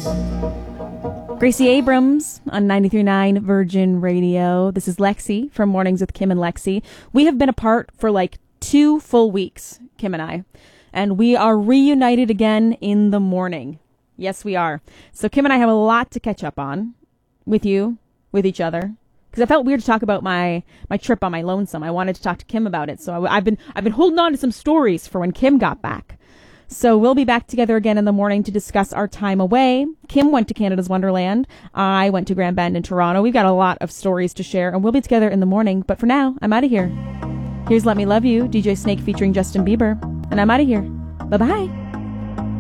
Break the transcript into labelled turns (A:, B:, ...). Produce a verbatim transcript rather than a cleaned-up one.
A: Gracie Abrams on ninety-three point nine Virgin Radio. This is Lexi from Mornings with Kim and Lexi. We have been apart for like two full weeks, Kim and I, and we are reunited again in the morning. Yes, we are. So Kim and I have a lot to catch up on with you, with each other, because I felt weird to talk about my, my trip on my lonesome. I wanted to talk to Kim about it, so I, I've been I've been holding on to some stories for when Kim got back. So we'll be back together again in the morning to discuss our time away. Kim went to Canada's Wonderland. I went to Grand Bend in Toronto. We've got a lot of stories to share, and we'll be together in the morning. But for now, I'm out of here. Here's Let Me Love You, D J Snake featuring Justin Bieber. And I'm out of here. Bye-bye.